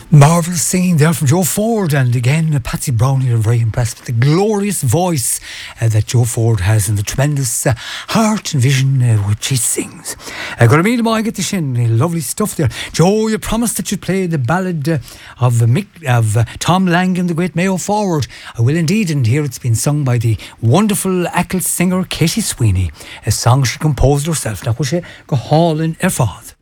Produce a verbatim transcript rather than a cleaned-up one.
Marvellous singing there from Joe Ford, and again uh, Patsy Brown here. I'm very impressed with the glorious voice uh, that Joe Ford has and the tremendous uh, heart and vision uh, which he sings. Uh, got a meal I get the shin, uh, lovely stuff there. Joe, you promised that you'd play the ballad uh, of uh, Mick, of uh, Tom Langan, the great Mayo forward. I will indeed, and here it's been sung by the wonderful Ackles singer Katie Sweeney, a song she composed herself. Now, was she go hauling her father?